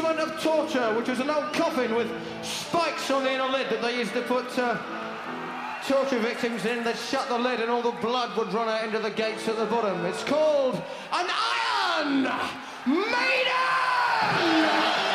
instrument of torture, which was an old coffin with spikes on the inner lid that they used to put torture victims in. They'd shut the lid and all the blood would run out into the gates at the bottom. It's called an Iron Maiden!